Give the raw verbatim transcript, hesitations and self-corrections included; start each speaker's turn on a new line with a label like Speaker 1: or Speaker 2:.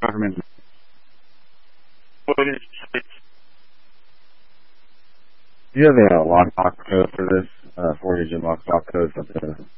Speaker 1: government. Do you have a uh, lockbox code for this? Uh, four-digit lockbox code for the